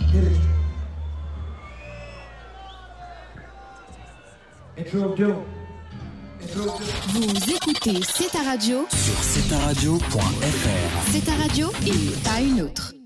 Hit it. Intro of Doom. Intro of Doom. Vous écoutez C'est ta radio sur cetaradio.fr. C'est ta radio et pas une autre.